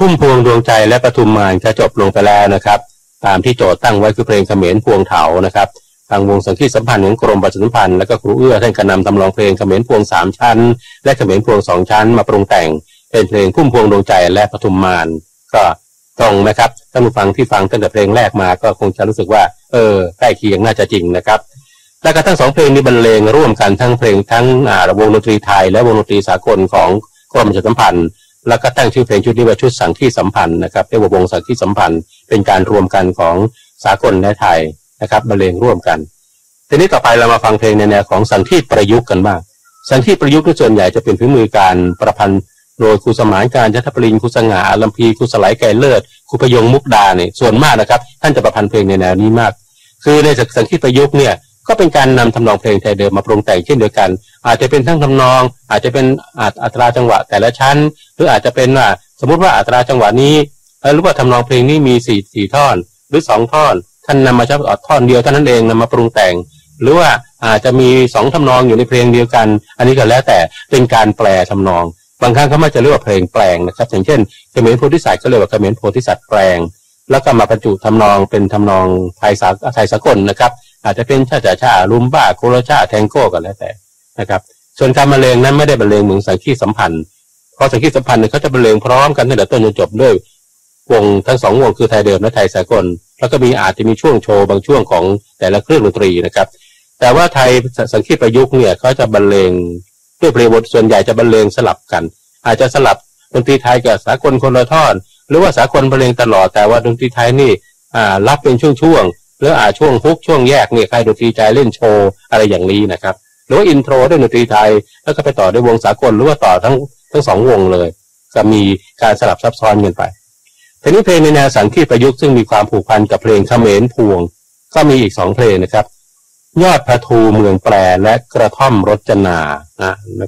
พุ่มพวงดวงใจและปทุมมานจะจบลงไปแล้วนะครับตามที่โจทย์ตั้งไว้คือเพลงเขมรพวงเถานะครับทางวงสังคีตสัมพันธ์ของกรมประชาสัมพันธ์และก็ครูเอื้อท่านก็นำทำนองเพลงเขมรพวง3ชั้นและเขมรพวง2ชั้นมาปรุงแต่งเป็นเพลงพุ่มพวงดวงใจและปทุมมานก็ตรงนะครับท่านผู้ฟังที่ฟังตั้งแต่เพลงแรกมาก็คงจะรู้สึกว่าใกล้เคียงน่าจะจริงนะครับและก็ทั้ง2เพลงนี้บรรเลงร่วมกันทั้งเพลงทั้งวงดนตรีไทยและวงดนตรีสากลของกรมประชาสัมพันธ์แล้วก็ตั้งชื่อเพลงชุดนี้ว่าชุดสังคีตสัมพันธ์นะครับเรียกว่าวงสังคีตสัมพันธ์เป็นการรวมกันของสากลและไทยนะครับบรรเลงร่วมกันทีนี้ต่อไปเรามาฟังเพลงในแนวของสังคีตประยุกต์กันบ้างสังคีตประยุกต์ส่วนใหญ่จะเป็นฝีมือการประพันธ์โดยครูสมานการจันทปริญครูสง่าอาลัมพีครูสไลไก่เลิศครูพยงมุกดาเนี่ยส่วนมากนะครับท่านจะประพันธ์เพลงในแนวนี้มากคือในสังคีตประยุกต์เนี่ยก็เป็นการนำทำนองเพลงไทยเดิมมาปรุงแต่งเช่นเดียวกันอาจจะเป็นทั้งทำนองอาจจะเป็นอัตราจังหวะแต่ละชั้นหรืออาจจะเป็นว่าสมมติว่าอัตราจังหวะนี้หรือว่าทำนองเพลงนี้มี4ท่อนหรือ2ท่อนท่านนำมาเฉพาะท่อนเดียวเท่านั้นเองนำมาปรุงแต่งหรือว่าอาจจะมี2ทำนองอยู่ในเพลงเดียวกันอันนี้ก็แล้วแต่เป็นการแปลทำนองบางครั้งเขาไม่จะเรียกว่าเพลงแปลงนะครับอย่างเช่นเขมรโพธิสัตว์ก็เรียกว่าเขมรโพธิสัตว์แปลงแล้วก็มาบรรจุทำนองเป็นทำนองไทยสากลนะครับอาจจะเป็นชาลุมบ้าโคโรชาแทงโก้ก็แล้วแต่นะครับส่วนการบรรเลงนั้นไม่ได้บรรเลงเหมือนสังคีตสัมพันธ์เพราะสังคีตสัมพันธ์เนี่ยเขาจะบรรเลงพร้อมกันตั้งแต่ต้นจนจบด้วยวงทั้ง2วงคือไทยเดิมและไทยสากลแล้วก็อาจจะมีช่วงโชว์บางช่วงของแต่ละเครื่องดนตรีนะครับแต่ว่าไทยสังคีตประยุกต์เนี่ยเขาจะบรรเลงด้วยเพลงบทส่วนใหญ่จะบรรเลงสลับกันอาจจะสลับดนตรีไทยกับสากลคนละท่อนหรือว่าสากลบรรเลงตลอดแต่ว่าดนตรีไทยนี่รับเป็นช่วงหรือช่วงฮุกช่วงแยกเนี่ยใครดนตรีใจเล่นโชว์อะไรอย่างนี้นะครับหรือว่าอินโทรด้วยดนตรีไทยแล้วก็ไปต่อด้วยวงสากลหรือว่าต่อทั้ง2วงเลยก็มีการสลับซับซ้อนกันไปทีนี้เพลงในแนวสังคีตประยุกต์ซึ่งมีความผูกพันกับเพลงเขมรพวงก็มีอีก2เพลงนะครับยอดพระทูเมืองแปรและกระท่อมรจนา